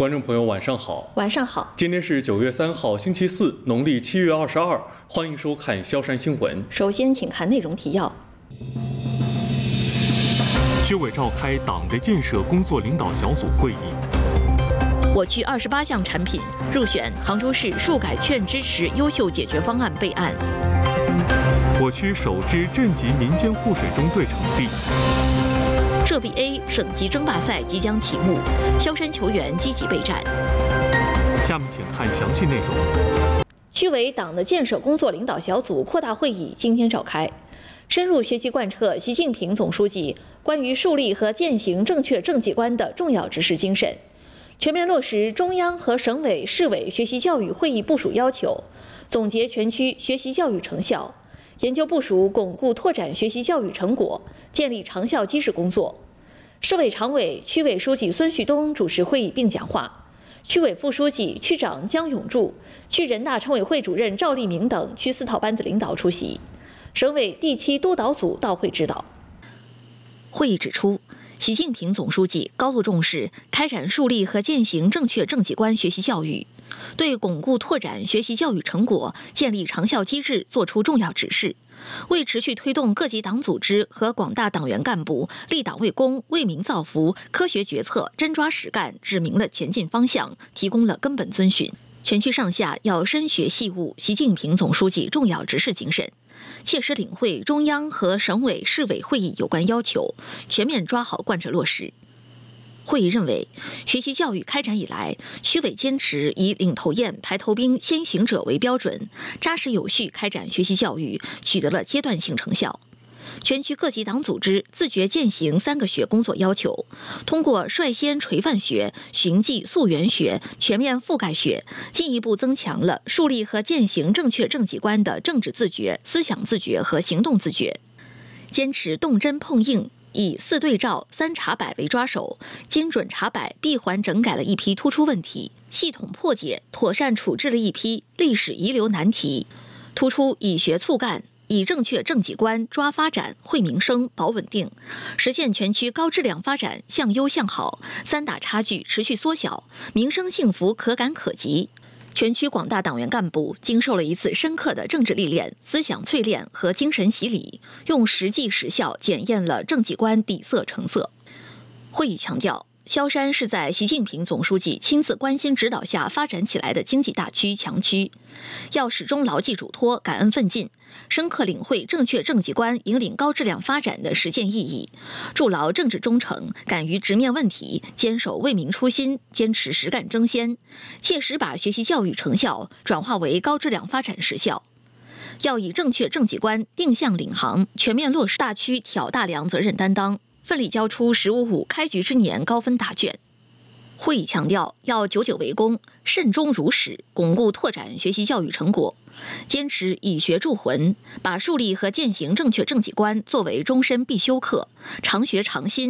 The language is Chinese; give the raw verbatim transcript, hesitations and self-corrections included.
观众朋友，晚上好。 晚上好。 今天是九月三号，星期四，农历七月二十二。欢迎收看萧山新闻。 首先，请看内容提要。 区委召开党的建设工作领导小组会议。 我区二十八项产品入选杭州市数改券支持优秀解决方案备案。 我区首支镇级民间护水中队成立。浙 B A 省级争霸赛即将启幕，萧山球员积极备战。下面请看详细内容。 区委党的建设工作领导小组扩大会议今天召开，深入学习贯彻习近平总书记关于树立和践行正确政绩观的重要指示精神，全面落实中央和省委、市委学习教育会议部署要求，总结全区学习教育成效，研究部署巩固拓展学习教育成果，建立长效机制工作。市委常委、区委书记孙旭东主持会议并讲话，区委副书记、区长姜永柱、区人大常委会主任赵立明等区四套班子领导出席，省委第七督导组到会指导。会议指出，习近平总书记高度重视开展树立和践行正确政绩观学习教育，对巩固拓展学习教育成果、建立长效机制作出重要指示，为持续推动各级党组织和广大党员干部立党为公、为民造福、科学决策、真抓实干指明了前进方向，提供了根本遵循。全区上下要深学细悟习近平总书记重要指示精神，切实领会中央和省委、市委会议有关要求，全面抓好贯彻落实。会议认为，学习教育开展以来，区委坚持以领头雁、排头兵、先行者为标准，扎实有序开展学习教育，取得了阶段性成效。全区各级党组织自觉践行三个学工作要求，通过率先垂范学、循迹溯源学、全面覆盖学，进一步增强了树立和践行正确政绩观的政治自觉、思想自觉和行动自觉。坚持动真碰硬，以四对照、三查百为抓手，精准查百，闭环整改了一批突出问题，系统破解、妥善处置了一批历史遗留难题，突出以学促干，以正确政绩观抓发展、惠民生、保稳定，实现全区高质量发展向优向好，三大差距持续缩小，民生幸福可感可及。全区广大党员干部经受了一次深刻的政治历练、思想淬炼和精神洗礼，用实际实效检验了政绩观底色成色。会议强调，萧山是在习近平总书记亲自关心指导下发展起来的经济大区、强区，要始终牢记嘱托、感恩奋进，深刻领会正确政绩观引领高质量发展的实践意义，筑牢政治忠诚，敢于直面问题，坚守为民初心，坚持实干争先，切实把学习教育成效转化为高质量发展实效。要以正确政绩观定向领航，全面落实大区挑大梁责任担当，奋力交出“十五五”开局之年高分答卷。会议强调，要久久为功，慎终如始，巩固拓展学习教育成果，坚持以学铸魂，把树立和践行正确政绩观作为终身必修课，常学常新。